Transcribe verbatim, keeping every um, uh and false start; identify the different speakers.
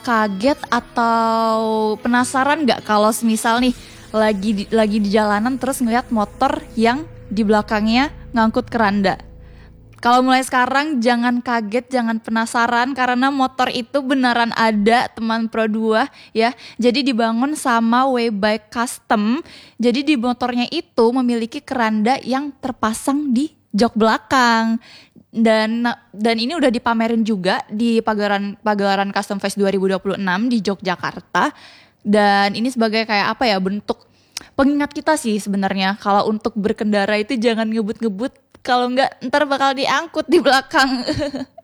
Speaker 1: Kaget atau penasaran nggak kalau misal nih lagi di, lagi di jalanan terus ngeliat motor yang di belakangnya ngangkut keranda. Kalau mulai sekarang jangan kaget, jangan penasaran karena motor itu beneran ada teman Pro dua ya. Jadi dibangun sama Waybike Custom. Jadi di motornya itu memiliki keranda yang terpasang di jok belakang. Dan dan ini udah dipamerin juga di pagelaran pagelaran Custom Fest dua ribu dua puluh enam di Yogyakarta. Dan ini sebagai kayak apa ya, bentuk pengingat kita sih sebenarnya kalau untuk berkendara itu jangan ngebut-ngebut, kalau enggak ntar bakal diangkut di belakang.